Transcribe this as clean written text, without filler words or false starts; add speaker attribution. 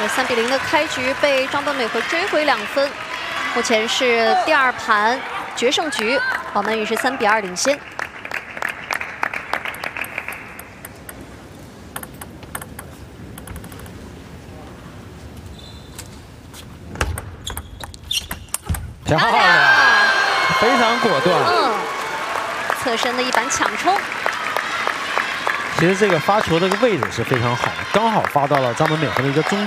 Speaker 1: 3比0的开局被张本美和追回2分，目前是第2盘决胜局，黄焖宇是3比2领先。
Speaker 2: 漂亮，非常果断。
Speaker 1: 侧身的一板抢冲。
Speaker 2: 其实这个发球的位置是非常好的，刚好发到了张本美和的一个中。